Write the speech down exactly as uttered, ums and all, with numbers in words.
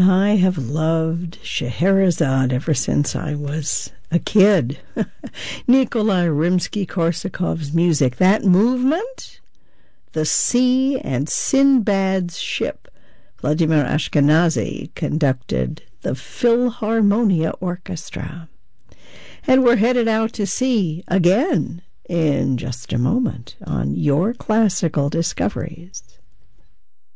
I have loved Scheherazade ever since I was a kid. Nikolai Rimsky-Korsakov's music, that movement, the sea and Sinbad's ship. Vladimir Ashkenazy conducted the Philharmonia Orchestra. And we're headed out to sea again in just a moment on Your Classical Discoveries.